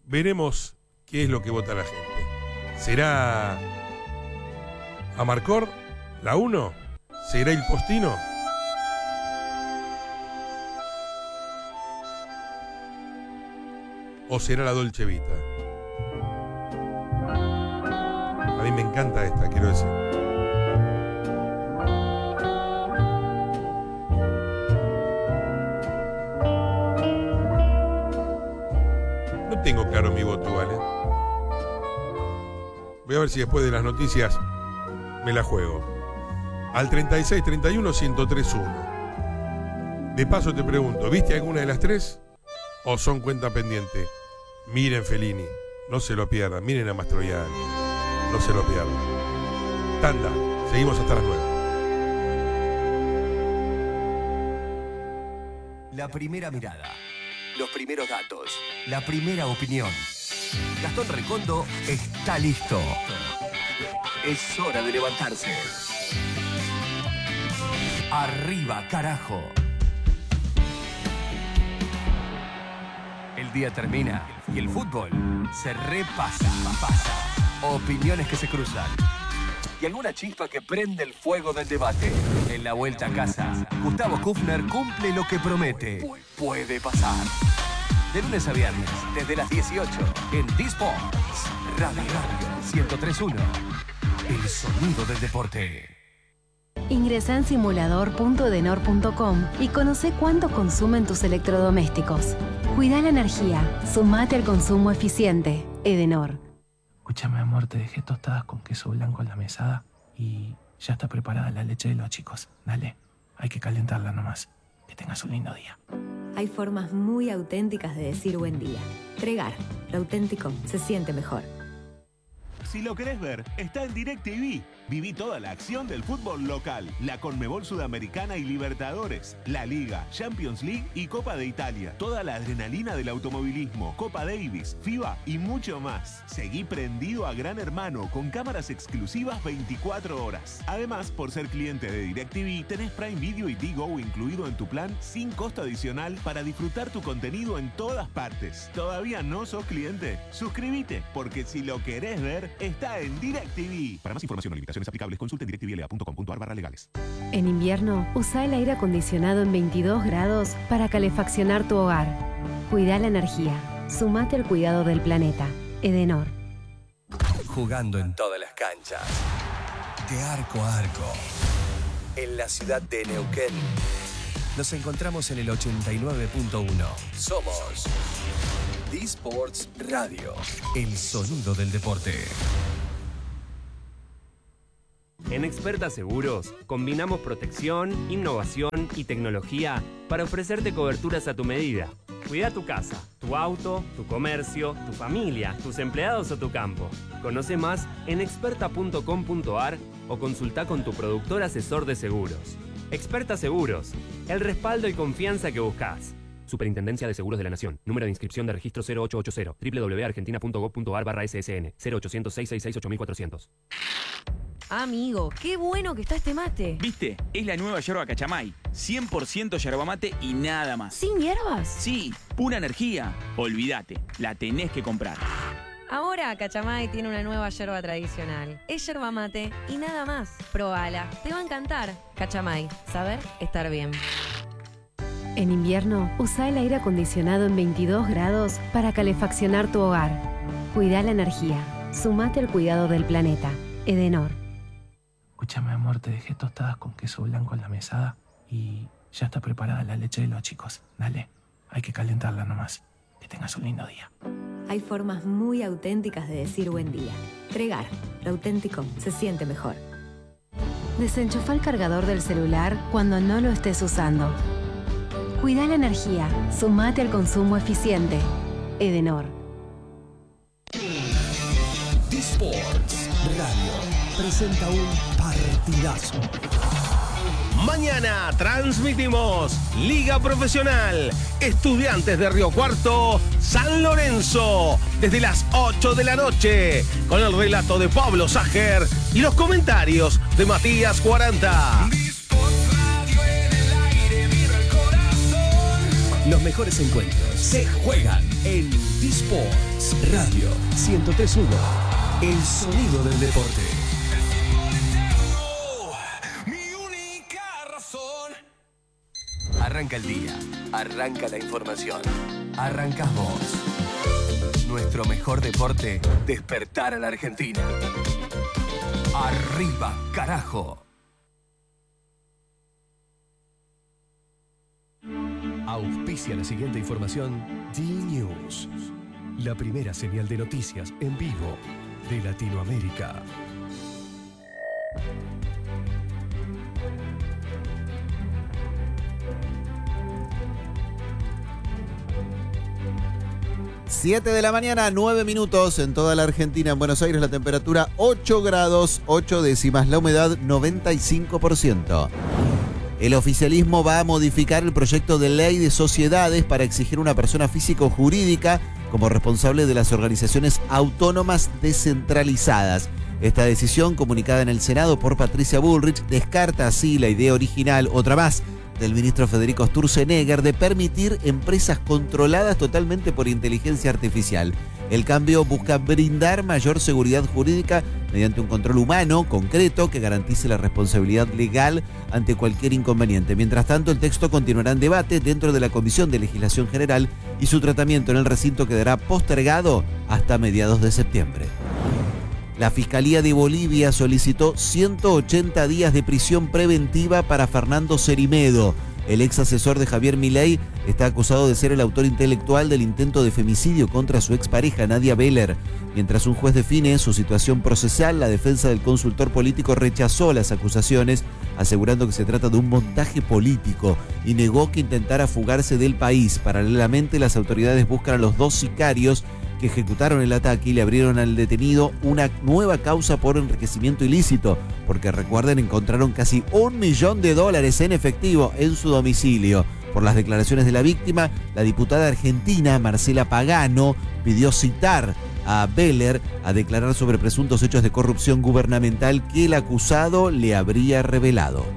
veremos qué es lo que vota la gente. ¿Será Amarcor, la 1? ¿Será Il Postino? ¿O será la Dolce Vita? A mí me encanta esta, quiero decir. No tengo claro mi voto, ¿vale? Voy a ver si después de las noticias me la juego. Al 3631-1031. De paso te pregunto, ¿viste alguna de las tres? ¿O son cuenta pendiente? Miren Fellini, no se lo pierdan. Miren a Mastroianni, no se lo pierdan. Tanda, seguimos hasta las 9. La primera mirada, los primeros datos, la primera opinión. Gastón Recondo está listo. Es hora de levantarse. Arriba, carajo. El día termina y el fútbol se repasa. Opiniones que se cruzan. Y alguna chispa que prende el fuego del debate. En la vuelta a casa, Gustavo Kufner cumple lo que promete. Puede pasar. De lunes a viernes, desde las 18, en D-Sports. Radio 103.1. El sonido del deporte. Ingresá en simulador.edenor.com y conoce cuánto consumen tus electrodomésticos. Cuida la energía. Sumate al consumo eficiente. Edenor. Escúchame, amor, te dejé tostadas con queso blanco en la mesada y ya está preparada la leche de los chicos. Dale, hay que calentarla nomás. Que tengas un lindo día. Hay formas muy auténticas de decir buen día. Tregar. Lo auténtico se siente mejor. Si lo querés ver, está en DirecTV. Viví toda la acción del fútbol local, la Conmebol Sudamericana y Libertadores, la Liga, Champions League y Copa de Italia. Toda la adrenalina del automovilismo, Copa Davis, FIBA y mucho más. Seguí prendido a Gran Hermano con cámaras exclusivas 24 horas. Además, por ser cliente de DirecTV, tenés Prime Video y Digo incluido en tu plan sin costo adicional para disfrutar tu contenido en todas partes. ¿Todavía no sos cliente? Suscríbete, porque si lo querés ver, está en DirecTV. Para más información o limitaciones aplicables, consulten directvla.com.ar/legales. En invierno, usa el aire acondicionado en 22 grados para calefaccionar tu hogar. Cuida la energía. Sumate al cuidado del planeta. Edenor. Jugando en todas las canchas. De arco a arco. En la ciudad de Neuquén. Nos encontramos en el 89.1. Somos D-Sports Radio. El sonido del deporte. En Experta Seguros, combinamos protección, innovación y tecnología para ofrecerte coberturas a tu medida. Cuida tu casa, tu auto, tu comercio, tu familia, tus empleados o tu campo. Conoce más en experta.com.ar o consulta con tu productor asesor de seguros. Experta Seguros, el respaldo y confianza que buscas. Superintendencia de Seguros de la Nación. Número de inscripción de registro 0880. www.argentina.gov.ar/ssn. 0800-666-8400. Amigo, qué bueno que está este mate. ¿Viste? Es la nueva yerba Cachamay. 100% yerba mate y nada más. ¿Sin hierbas? Sí, pura energía. Olvídate, la tenés que comprar. Ahora Cachamay tiene una nueva yerba tradicional. Es yerba mate y nada más. Probala, te va a encantar. Cachamay, saber estar bien. En invierno, usa el aire acondicionado en 22 grados para calefaccionar tu hogar. Cuida la energía. Sumate al cuidado del planeta. Edenor. Escúchame, amor, te dejé tostadas con queso blanco en la mesada y ya está preparada la leche de los chicos. Dale, hay que calentarla nomás. Que tengas un lindo día. Hay formas muy auténticas de decir buen día. Tregar. Lo auténtico se siente mejor. Desenchufa el cargador del celular cuando no lo estés usando. Cuida la energía. Sumate al consumo eficiente. Edenor. D-Sports Radio presenta un partidazo. Mañana transmitimos Liga Profesional Estudiantes de Río Cuarto, San Lorenzo, desde las 8 de la noche, con el relato de Pablo Sager y los comentarios de Matías 40. Los mejores encuentros, se juegan en T-Sports Radio 103.1. El sonido del deporte. Arranca el día, arranca la información, arrancás vos. Nuestro mejor deporte, despertar a la Argentina. Arriba, carajo. Auspicia la siguiente información D-News, la primera señal de noticias en vivo de Latinoamérica. Siete de la mañana, 9 minutos en toda la Argentina. En Buenos Aires la temperatura 8 grados, 8 décimas, la humedad 95%. El oficialismo va a modificar el proyecto de ley de sociedades para exigir una persona física o jurídica como responsable de las organizaciones autónomas descentralizadas. Esta decisión, comunicada en el Senado por Patricia Bullrich, descarta así la idea original, otra más, del ministro Federico Sturzenegger, de permitir empresas controladas totalmente por inteligencia artificial. El cambio busca brindar mayor seguridad jurídica mediante un control humano concreto que garantice la responsabilidad legal ante cualquier inconveniente. Mientras tanto, el texto continuará en debate dentro de la Comisión de Legislación General y su tratamiento en el recinto quedará postergado hasta mediados de septiembre. La Fiscalía de Bolivia solicitó 180 días de prisión preventiva para Fernando Cerimedo. El ex asesor de Javier Milei está acusado de ser el autor intelectual del intento de femicidio contra su expareja Nadia Beller. Mientras un juez define su situación procesal, la defensa del consultor político rechazó las acusaciones, asegurando que se trata de un montaje político y negó que intentara fugarse del país. Paralelamente, las autoridades buscan a los dos sicarios que ejecutaron el ataque y le abrieron al detenido una nueva causa por enriquecimiento ilícito, porque recuerden, encontraron casi $1 millón en efectivo en su domicilio. Por las declaraciones de la víctima, la diputada argentina Marcela Pagano pidió citar a Beller a declarar sobre presuntos hechos de corrupción gubernamental que el acusado le habría revelado.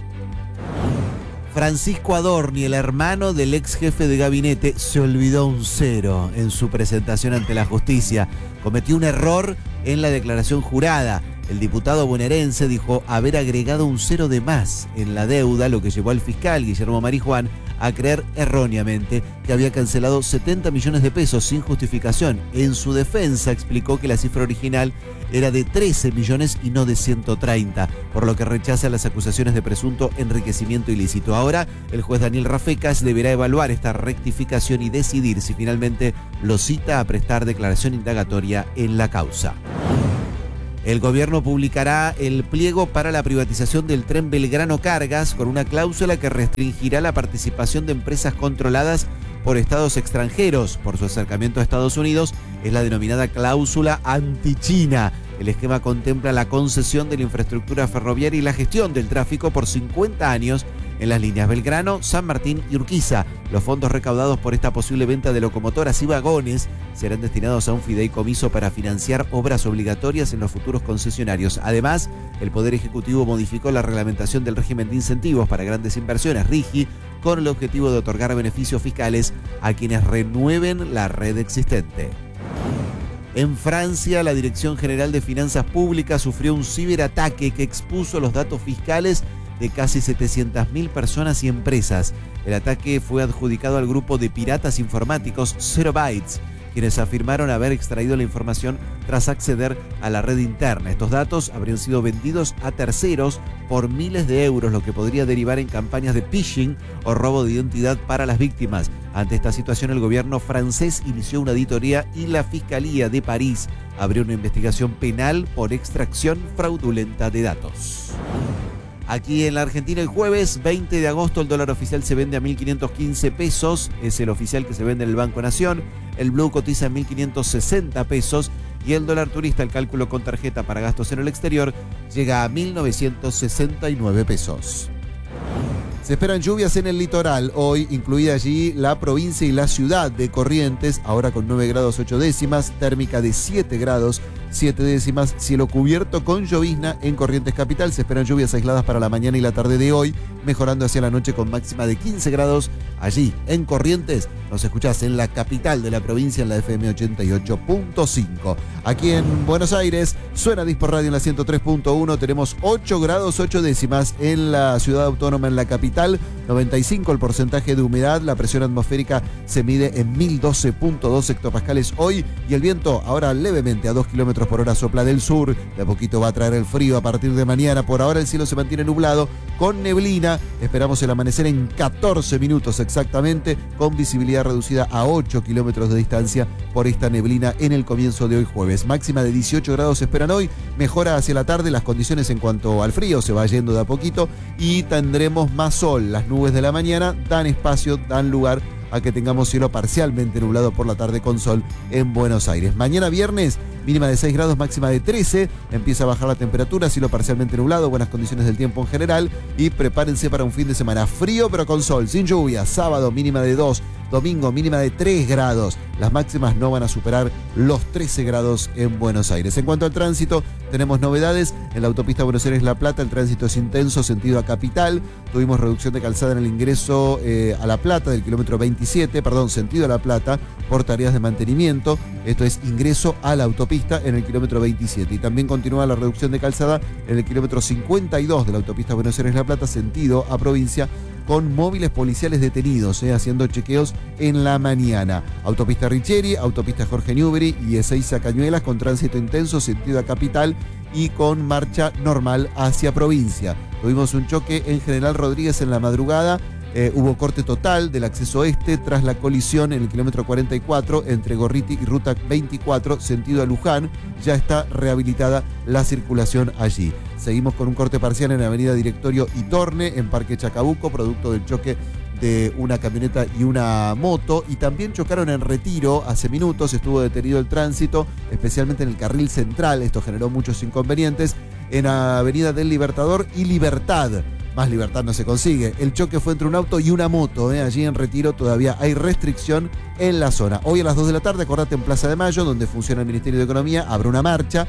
Francisco Adorni, el hermano del ex jefe de gabinete, se olvidó un cero en su presentación ante la justicia. Cometió un error en la declaración jurada. El diputado bonaerense dijo haber agregado un cero de más en la deuda, lo que llevó al fiscal Guillermo Marijuán a creer erróneamente que había cancelado 70 millones de pesos sin justificación. En su defensa explicó que la cifra original era de 13 millones y no de 130, por lo que rechaza las acusaciones de presunto enriquecimiento ilícito. Ahora, el juez Daniel Rafecas deberá evaluar esta rectificación y decidir si finalmente lo cita a prestar declaración indagatoria en la causa. El gobierno publicará el pliego para la privatización del tren Belgrano Cargas con una cláusula que restringirá la participación de empresas controladas por estados extranjeros. Por su acercamiento a Estados Unidos, es la denominada cláusula anti-China. El esquema contempla la concesión de la infraestructura ferroviaria y la gestión del tráfico por 50 años en las líneas Belgrano, San Martín y Urquiza. Los fondos recaudados por esta posible venta de locomotoras y vagones serán destinados a un fideicomiso para financiar obras obligatorias en los futuros concesionarios. Además, el Poder Ejecutivo modificó la reglamentación del régimen de incentivos para grandes inversiones, RIGI, con el objetivo de otorgar beneficios fiscales a quienes renueven la red existente. En Francia, la Dirección General de Finanzas Públicas sufrió un ciberataque que expuso los datos fiscales de casi 700.000 personas y empresas. El ataque fue adjudicado al grupo de piratas informáticos Zero Bytes, quienes afirmaron haber extraído la información tras acceder a la red interna. Estos datos habrían sido vendidos a terceros por miles de euros, lo que podría derivar en campañas de phishing o robo de identidad para las víctimas. Ante esta situación, el gobierno francés inició una auditoría y la Fiscalía de París abrió una investigación penal por extracción fraudulenta de datos. Aquí en la Argentina, el jueves 20 de agosto, el dólar oficial se vende a 1.515 pesos. Es el oficial que se vende en el Banco Nación. El blue cotiza en 1.560 pesos. Y el dólar turista, el cálculo con tarjeta para gastos en el exterior, llega a 1.969 pesos. Se esperan lluvias en el litoral hoy, incluida allí la provincia y la ciudad de Corrientes, ahora con 9 grados 8 décimas, térmica de 7 grados 7 décimas. Cielo cubierto con llovizna en Corrientes Capital. Se esperan lluvias aisladas para la mañana y la tarde de hoy, mejorando hacia la noche con máxima de 15 grados. Allí, en Corrientes, nos escuchás en la capital de la provincia, en la FM 88.5. Aquí en Buenos Aires, suena Dispo Radio en la 103.1. Tenemos 8 grados 8 décimas en la ciudad autónoma, en la capital. 95 el porcentaje de humedad. La presión atmosférica se mide en 1012.2 hectopascales hoy. Y el viento ahora levemente a 2 kilómetros por hora sopla del sur. De a poquito va a traer el frío a partir de mañana. Por ahora el cielo se mantiene nublado con neblina. Esperamos el amanecer en 14 minutos exactamente, con visibilidad reducida a 8 kilómetros de distancia por esta neblina en el comienzo de hoy jueves. Máxima de 18 grados se esperan hoy. Mejora hacia la tarde las condiciones en cuanto al frío, se va yendo de a poquito y tendremos más sol. Las nubes de la mañana dan espacio, dan lugar a que tengamos cielo parcialmente nublado por la tarde con sol en Buenos Aires. Mañana viernes, mínima de 6 grados, máxima de 13. Empieza a bajar la temperatura, cielo parcialmente nublado, buenas condiciones del tiempo en general. Y prepárense para un fin de semana frío pero con sol, sin lluvia. Sábado, mínima de 2. Domingo, mínima de 3 grados. Las máximas no van a superar los 13 grados en Buenos Aires. En cuanto al tránsito, tenemos novedades. En la autopista Buenos Aires-La Plata, el tránsito es intenso, sentido a Capital. Tuvimos reducción de calzada en el ingreso a La Plata del kilómetro 27, sentido a La Plata, por tareas de mantenimiento. Esto es ingreso a la autopista en el kilómetro 27. Y también continúa la reducción de calzada en el kilómetro 52 de la autopista Buenos Aires-La Plata, sentido a provincia, con móviles policiales detenidos, haciendo chequeos en la mañana. Autopista Richeri, autopista Jorge Newbery y Ezeiza Cañuelas, con tránsito intenso, sentido a Capital y con marcha normal hacia provincia. Tuvimos un choque en General Rodríguez en la madrugada. Hubo corte total del acceso este tras la colisión en el kilómetro 44 entre Gorriti y Ruta 24, sentido a Luján. Ya está rehabilitada la circulación allí. Seguimos con un corte parcial en Avenida Directorio y Torne, en Parque Chacabuco, producto del choque de una camioneta y una moto. Y también chocaron en Retiro hace minutos, estuvo detenido el tránsito, especialmente en el carril central. Esto generó muchos inconvenientes en Avenida del Libertador y Libertad. Más libertad no se consigue. El choque fue entre un auto y una moto. Allí en Retiro todavía hay restricción en la zona. Hoy a las 2 de la tarde, acordate, en Plaza de Mayo, donde funciona el Ministerio de Economía, habrá una marcha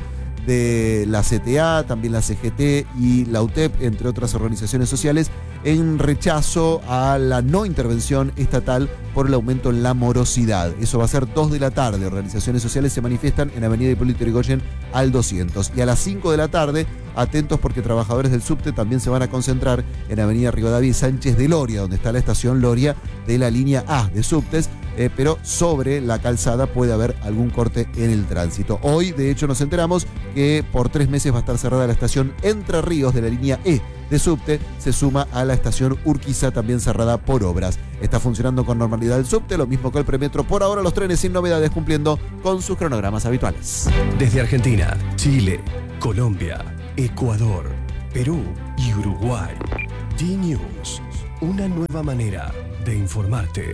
de la CTA, también la CGT y la UTEP, entre otras organizaciones sociales, en rechazo a la no intervención estatal por el aumento en la morosidad. Eso va a ser 2 de la tarde. Organizaciones sociales se manifiestan en Avenida Hipólito Yrigoyen al 200. Y a las 5 de la tarde, atentos porque trabajadores del subte también se van a concentrar en Avenida Rivadavia y Sánchez de Loria, donde está la estación Loria de la línea A de subtes, pero sobre la calzada puede haber algún corte en el tránsito. Hoy, de hecho, nos enteramos que por 3 meses va a estar cerrada la estación Entre Ríos de la línea E de subte, se suma a la estación Urquiza, también cerrada por obras. Está funcionando con normalidad el subte, lo mismo que el premetro. Por ahora los trenes sin novedades, cumpliendo con sus cronogramas habituales. Desde Argentina, Chile, Colombia, Ecuador, Perú y Uruguay. D-News, una nueva manera de informarte.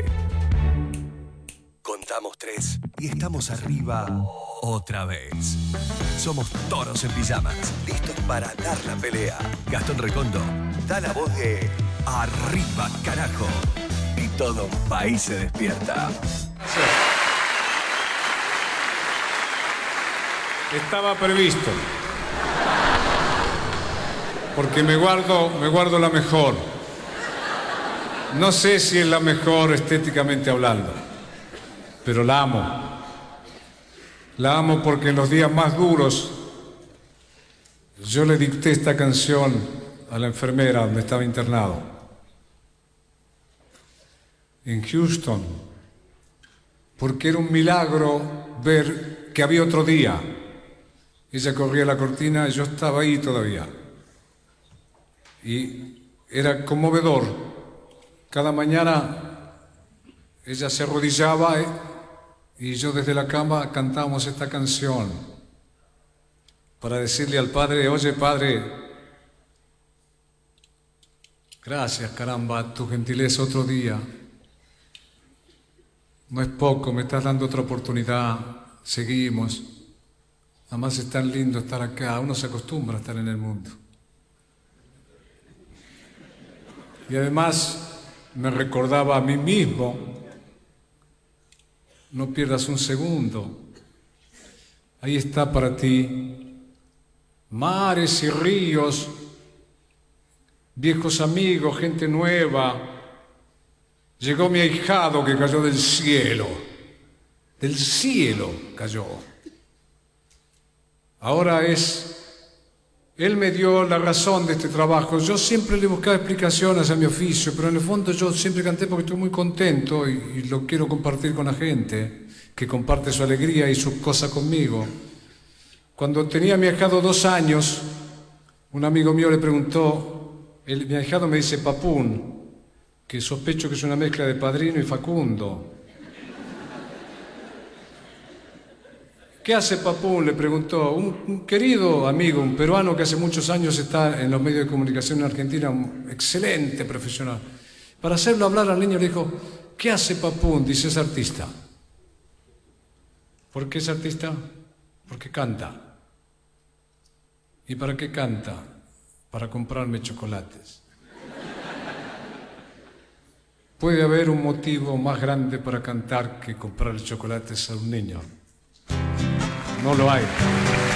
Contamos 3 y estamos arriba otra vez. Somos toros en pijamas, listos para dar la pelea. Gastón Recondo da la voz de arriba, carajo. Y todo un país se despierta. Estaba previsto. Porque me guardo la mejor. No sé si es la mejor estéticamente hablando, pero la amo. La amo porque en los días más duros yo le dicté esta canción a la enfermera donde estaba internado. En Houston, porque era un milagro ver que había otro día. Ella corría la cortina y yo estaba ahí todavía. Y era conmovedor. Cada mañana ella se arrodillaba y yo desde la cama cantábamos esta canción para decirle al Padre: oye, Padre, gracias, caramba, tu gentileza otro día. No es poco, me estás dando otra oportunidad. Seguimos. Además es tan lindo estar acá. Uno se acostumbra a estar en el mundo. Y además me recordaba a mí mismo: no pierdas un segundo. ahí está para ti. Mares y ríos, viejos amigos, gente nueva. Llegó mi ahijado que cayó del cielo. Del cielo cayó. Ahora él me dio la razón de este trabajo. Yo siempre le buscaba explicaciones a mi oficio, pero en el fondo yo siempre canté porque estoy muy contento y lo quiero compartir con la gente, que comparte su alegría y sus cosas conmigo. Cuando tenía mi ahijado 2 años, un amigo mío le preguntó, mi ahijado me dice Papún, que sospecho que es una mezcla de Padrino y Facundo. ¿Qué hace Papún?, le preguntó. Un querido amigo, un peruano que hace muchos años está en los medios de comunicación en Argentina, un excelente profesional. Para hacerlo hablar al niño le dijo, ¿qué hace Papún? Dice, es artista. ¿Por qué es artista? Porque canta. ¿Y para qué canta? Para comprarme chocolates. ¿Puede haber un motivo más grande para cantar que comprarle chocolates a un niño? No lo hay.